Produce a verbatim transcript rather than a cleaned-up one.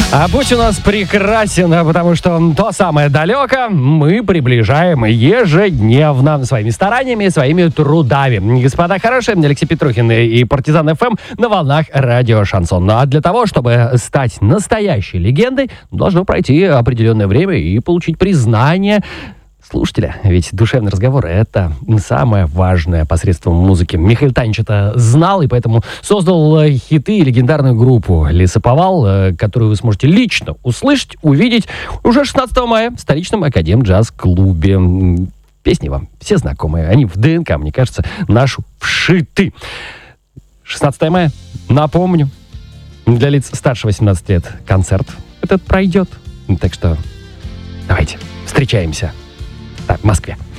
А путь у нас прекрасен, потому что то самое далеко мы приближаем ежедневно своими стараниями, своими трудами. Господа хорошие, Алексей Петрухин и Партизан эф эм на волнах радио Шансон. Ну а для того, чтобы стать настоящей легендой, должно пройти определенное время и получить признание слушателя. Ведь душевный разговор — это самое важное посредством музыки. Михаил Танич это знал, и поэтому создал хиты и легендарную группу «Лесоповал», которую вы сможете лично услышать, увидеть уже шестнадцатого мая в столичном Академ-джаз-клубе. Песни вам все знакомые, они в ДНК, мне кажется, нашу вшиты. шестнадцатого мая, напомню, для лиц старше восемнадцати лет концерт этот пройдет. Так что давайте встречаемся. В Москве.